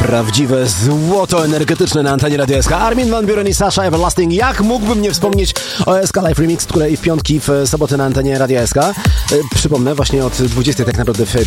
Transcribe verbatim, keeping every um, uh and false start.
Prawdziwe złoto energetyczne na antenie Radia S K. Armin van Buuren i Sasha Everlasting. Jak mógłbym nie wspomnieć o S K Live Remix, które i w piątki, w soboty na antenie Radia S K. Przypomnę, właśnie od dwudziestej tak naprawdę w